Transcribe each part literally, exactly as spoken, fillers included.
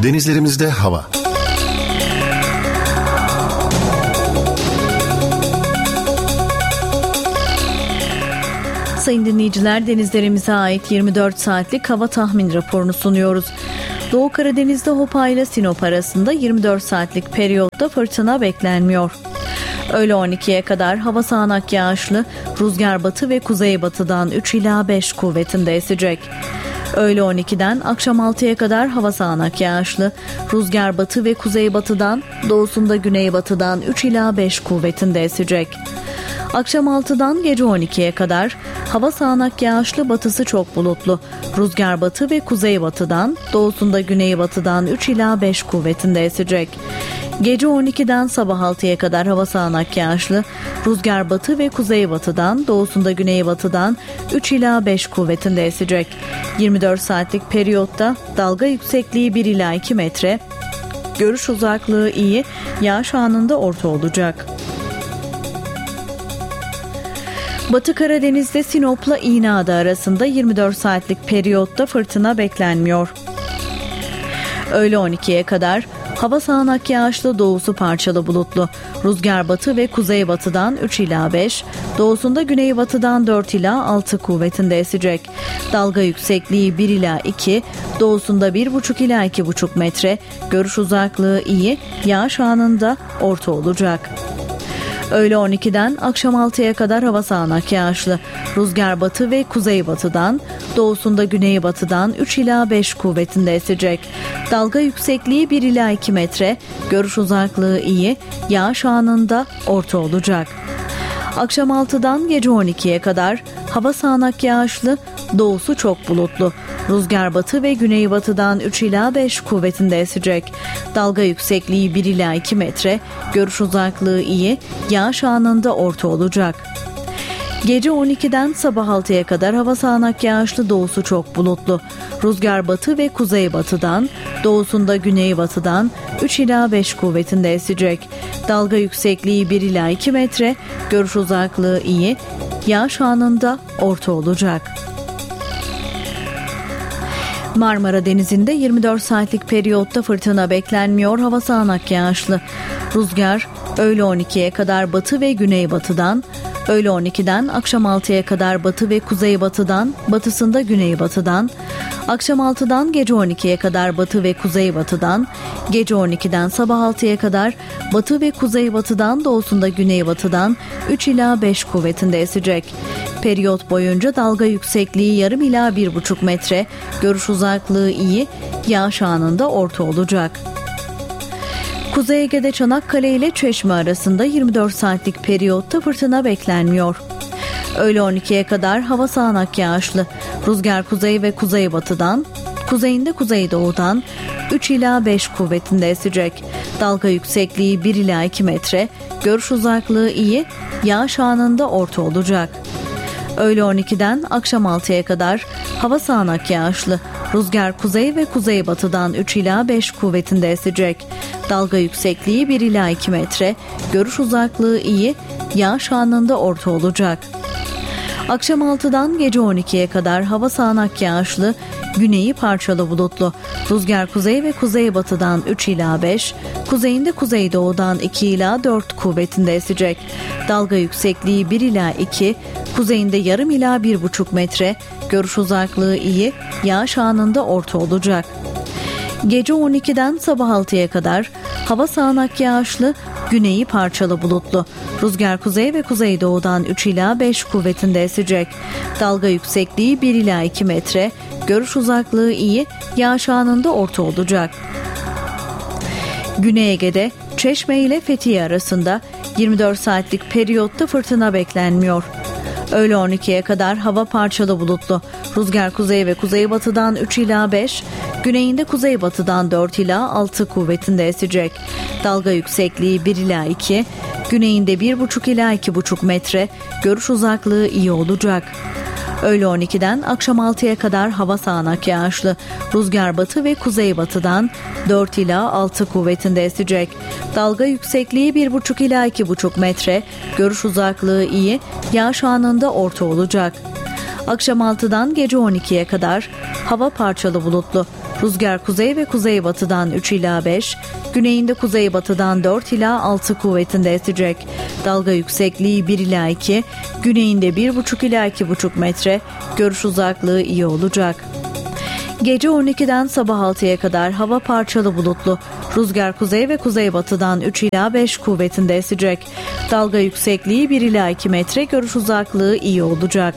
Denizlerimizde hava. Sayın dinleyiciler, denizlerimize ait yirmi dört saatlik hava tahmin raporunu sunuyoruz. Doğu Karadeniz'de Hopa ile Sinop arasında yirmi dört saatlik periyotta fırtına beklenmiyor. Öğle on ikiye kadar hava sağanak yağışlı, rüzgar batı ve kuzeybatıdan üç ila beş kuvvetinde esecek. Öğle on ikiden akşam altıya kadar hava sağanak yağışlı, rüzgar batı ve kuzeybatıdan, doğusunda güneybatıdan üç ila beş kuvvetinde esecek. Akşam altıdan gece on ikiye kadar hava sağanak yağışlı, batısı çok bulutlu, rüzgar batı ve kuzeybatıdan, doğusunda güneybatıdan üç ila beş kuvvetinde esecek. Gece on ikiden sabah altıya kadar hava sağanak yağışlı, rüzgar batı ve kuzeybatıdan, doğusunda güneybatıdan üç ila beş kuvvetinde esecek. yirmi dört saatlik periyotta dalga yüksekliği bir ila iki metre, görüş uzaklığı iyi, yağış anında orta olacak. Batı Karadeniz'de Sinop'la İğneada arasında yirmi dört saatlik periyotta fırtına beklenmiyor. Öğle on ikiye kadar hava sağanak yağışlı, doğusu parçalı bulutlu, rüzgar batı ve kuzeybatıdan üç ila beş, doğusunda güneybatıdan dört ila altı kuvvetinde esecek. Dalga yüksekliği bir ila iki, doğusunda bir buçuk ila iki buçuk metre, görüş uzaklığı iyi, yağış anında orta olacak. Öğle on ikiden akşam altıya kadar hava sağanak yağışlı, rüzgar batı ve kuzeybatıdan, doğusunda güneybatıdan üç ila beş kuvvetinde esecek. Dalga yüksekliği bir ila iki metre, görüş uzaklığı iyi, yağış anında orta olacak. Akşam altıdan gece on ikiye kadar hava sağanak yağışlı, doğusu çok bulutlu, rüzgar batı ve güneybatıdan üç ila beş kuvvetinde esecek. Dalga yüksekliği bir ila iki metre, görüş uzaklığı iyi, yağış anında orta olacak. Gece on ikiden sabah altıya kadar hava sağanak yağışlı, doğusu çok bulutlu, rüzgar batı ve kuzeybatıdan, doğusunda güneybatıdan üç ila beş kuvvetinde esecek. Dalga yüksekliği bir ila iki metre, görüş uzaklığı iyi, yağış anında orta olacak. Marmara Denizi'nde yirmi dört saatlik periyotta fırtına beklenmiyor, hava sağanak yağışlı. Rüzgar öğle on ikiye kadar batı ve güneybatıdan, öğle on ikiden akşam altıya kadar batı ve kuzeybatıdan, batısında güneybatıdan, akşam altıdan gece on ikiye kadar batı ve kuzeybatıdan, gece on ikiden sabah altıya kadar batı ve kuzeybatıdan, doğusunda güneybatıdan üç ila beş kuvvetinde esecek. Periyot boyunca dalga yüksekliği yarım ila bir buçuk metre, görüş uzaklığı iyi, yağış anında orta olacak. Kuzey Ege'de Çanakkale ile Çeşme arasında yirmi dört saatlik periyotta fırtına beklenmiyor. Öğle on ikiye kadar hava sağanak yağışlı, rüzgar kuzey ve kuzeybatıdan, kuzeyinde kuzeydoğudan üç ila beş kuvvetinde esecek. Dalga yüksekliği bir ila iki metre, görüş uzaklığı iyi, yağış anında orta olacak. Öğle on ikiden akşam altıya kadar hava sağanak yağışlı, rüzgar kuzey ve kuzeybatıdan üç ila beş kuvvetinde esecek. Dalga yüksekliği bir ila iki metre, görüş uzaklığı iyi, yağış anında orta olacak. Akşam altıdan gece on ikiye kadar hava sağanak yağışlı, güneyi parçalı bulutlu, rüzgar kuzey ve kuzeybatıdan üç ila beş, kuzeyinde kuzeydoğudan iki ila dört kuvvetinde esecek. Dalga yüksekliği bir ila iki, kuzeyinde yarım ila bir buçuk metre, görüş uzaklığı iyi, yağış anında orta olacak. Gece on ikiden sabah altıya kadar hava sağanak yağışlı, güneyi parçalı bulutlu, rüzgar kuzey ve kuzeydoğudan üç ila beş kuvvetinde esecek. Dalga yüksekliği bir ila iki metre, görüş uzaklığı iyi, yağış anında orta olacak. Güney Ege'de Çeşme ile Fethiye arasında yirmi dört saatlik periyotta fırtına beklenmiyor. Öğle on ikiye kadar hava parçalı bulutlu, rüzgar kuzey ve kuzeybatıdan üç ila beş, güneyinde kuzeybatıdan dört ila altı kuvvetinde esecek. Dalga yüksekliği bir ila iki, güneyinde bir buçuk ila iki buçuk metre, görüş uzaklığı iyi olacak. Öğle on ikiden akşam altıya kadar hava sağanak yağışlı, rüzgar batı ve kuzeybatıdan dört ila altı kuvvetinde esecek. Dalga yüksekliği bir buçuk ila iki buçuk metre, görüş uzaklığı iyi, yağış anında orta olacak. Akşam altıdan gece on ikiye kadar hava parçalı bulutlu, Rüzgar kuzey ve kuzeybatıdan üç ila beş, güneyinde kuzeybatıdan dört ila altı kuvvetinde esecek. Dalga yüksekliği bir ila iki, güneyinde bir buçuk ila iki buçuk metre, görüş uzaklığı iyi olacak. Gece on ikiden sabah altıya kadar hava parçalı bulutlu. Rüzgar kuzey ve kuzeybatıdan üç ila beş kuvvetinde esecek. Dalga yüksekliği bir ila iki metre, görüş uzaklığı iyi olacak.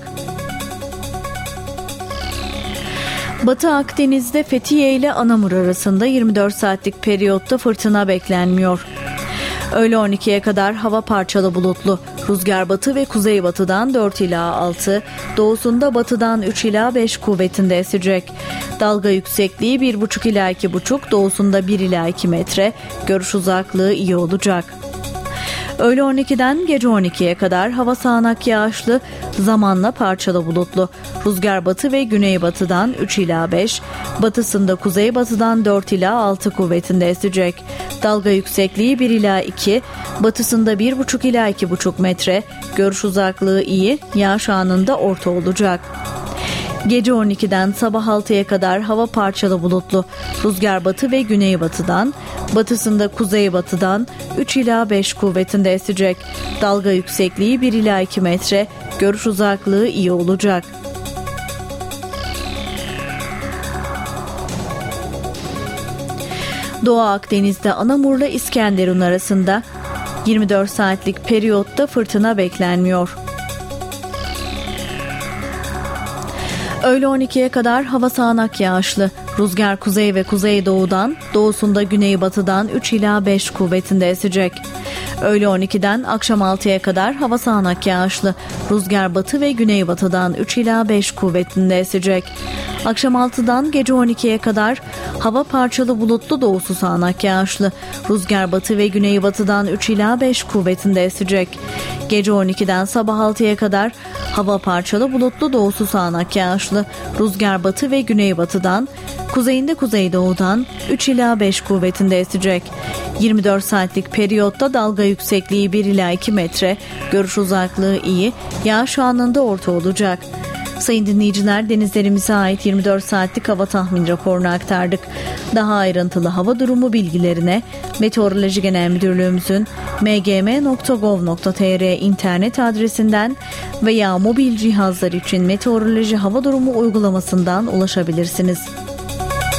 Batı Akdeniz'de Fethiye ile Anamur arasında yirmi dört saatlik periyotta fırtına beklenmiyor. Öğle on ikiye kadar hava parçalı bulutlu. Rüzgar batı ve kuzeybatıdan dört ila altı, doğusunda batıdan üç ila beş kuvvetinde esecek. Dalga yüksekliği bir buçuk ila iki buçuk, doğusunda bir ila iki metre, görüş uzaklığı iyi olacak. Öğle on ikiden gece on ikiye kadar hava sağanak yağışlı, zamanla parçalı bulutlu. Rüzgar batı ve güneybatıdan üç ila beş, batısında kuzeybatıdan dört ila altı kuvvetinde esecek. Dalga yüksekliği bir ila iki, batısında bir buçuk ila iki buçuk metre, görüş uzaklığı iyi, yağış anında orta olacak. Gece on ikiden sabah altıya kadar hava parçalı bulutlu. Rüzgar batı ve güneybatıdan, batısında kuzeybatıdan üç ila beş kuvvetinde esecek. Dalga yüksekliği bir ila iki metre, görüş uzaklığı iyi olacak. Doğu Akdeniz'de Anamur'la İskenderun arasında yirmi dört saatlik periyotta fırtına beklenmiyor. Öğle on ikiye kadar hava sağanak yağışlı. Rüzgar kuzey ve kuzeydoğudan, doğusunda güneybatıdan üç ila beş kuvvetinde esecek. Öğle on ikiden akşam altıya kadar hava sağanak yağışlı. Rüzgar batı ve güneybatıdan üç ila beş kuvvetinde esecek. Akşam altıdan gece on ikiye kadar hava parçalı bulutlu, doğusu sağanak yağışlı. Rüzgar batı ve güneybatıdan üç ila beş kuvvetinde esecek. Gece on ikiden sabah altıya kadar hava parçalı bulutlu, doğusu sağanak yağışlı. Rüzgar batı ve güneybatıdan, kuzeyinde kuzeydoğudan üç ila beş kuvvetinde esecek. yirmi dört saatlik periyotta dalga yüksekliği bir ila iki metre, görüş uzaklığı iyi, yağış anında orta olacak. Sayın dinleyiciler, denizlerimize ait yirmi dört saatlik hava tahmin raporunu aktardık. Daha ayrıntılı hava durumu bilgilerine Meteoroloji Genel Müdürlüğümüzün m g m nokta gov nokta t r internet adresinden veya mobil cihazlar için meteoroloji hava durumu uygulamasından ulaşabilirsiniz.